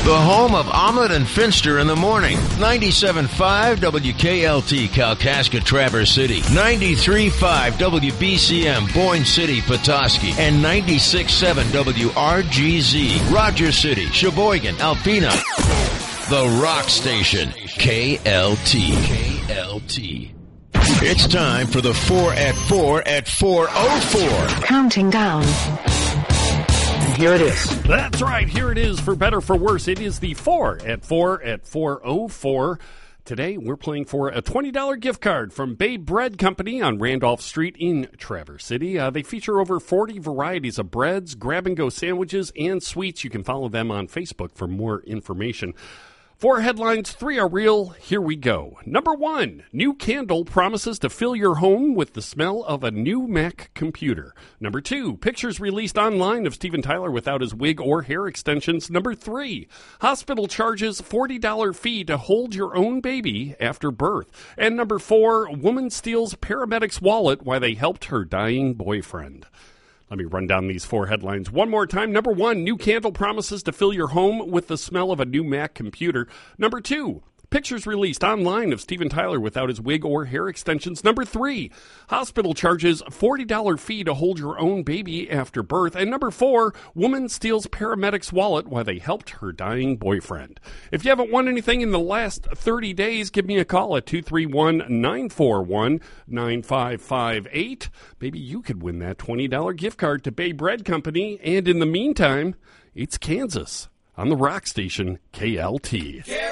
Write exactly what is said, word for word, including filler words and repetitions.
The home of Omelet and Finster in the morning. ninety-seven point five W K L T, Kalkaska, Traverse City. ninety-three point five W B C M, Boyne City, Petoskey. And ninety-six point seven W R G Z, Rogers City, Sheboygan, Alpena. The Rock Station, K L T. K L T. It's time for the four at four at four oh four. Counting down. Here it is. That's right. Here it is, for better, for worse. It is the four at four at four oh four. Today, we're playing for a twenty dollars gift card from Bay Bread Company on Randolph Street in Traverse City. Uh, they feature over forty varieties of breads, grab-and-go sandwiches, and sweets. You can follow them on Facebook for more information. Four headlines, three are real. Here we go. Number one, new candle promises to fill your home with the smell of a new Mac computer. Number two, pictures released online of Steven Tyler without his wig or hair extensions. Number three, hospital charges forty dollars fee to hold your own baby after birth. And number four, woman steals paramedic's wallet while they helped her dying boyfriend. Let me run down these four headlines one more time. Number one, new candle promises to fill your home with the smell of a new Mac computer. Number two, pictures released online of Steven Tyler without his wig or hair extensions. Number three, hospital charges forty dollars fee to hold your own baby after birth. And number four, woman steals paramedic's wallet while they helped her dying boyfriend. If you haven't won anything in the last thirty days, give me a call at two three one, nine four one, nine five five eight. Maybe you could win that twenty dollars gift card to Bay Bread Company. And in the meantime, it's Kansas on the Rock Station, K L T.